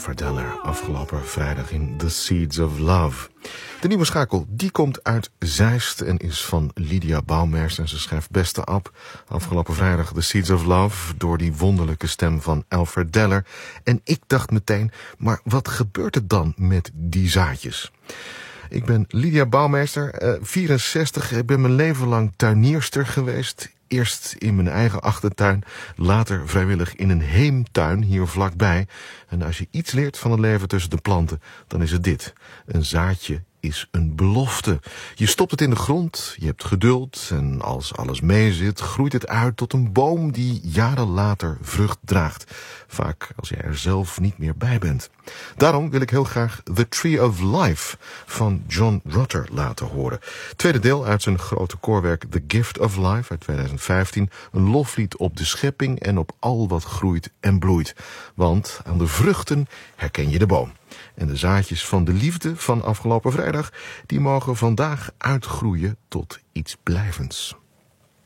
Alfred Deller, afgelopen vrijdag in The Seeds of Love. De nieuwe schakel, die komt uit Zeist en is van Lydia Bouwmeester. En ze schrijft beste ab, afgelopen vrijdag The Seeds of Love, door die wonderlijke stem van Alfred Deller. En ik dacht meteen, maar wat gebeurt er dan met die zaadjes? Ik ben Lydia Bouwmeester, 64. Ik ben mijn leven lang tuinierster geweest. Eerst in mijn eigen achtertuin, later vrijwillig in een heemtuin hier vlakbij. En als je iets leert van het leven tussen de planten, dan is het dit. Een zaadje is een belofte. Je stopt het in de grond, je hebt geduld en als alles meezit, groeit het uit tot een boom die jaren later vrucht draagt. Vaak als jij er zelf niet meer bij bent. Daarom wil ik heel graag The Tree of Life van John Rutter laten horen. Tweede deel uit zijn grote koorwerk The Gift of Life uit 2015. Een loflied op de schepping en op al wat groeit en bloeit. Want aan de vruchten herken je de boom. En de zaadjes van de liefde van afgelopen vrijdag, die mogen vandaag uitgroeien tot iets blijvends.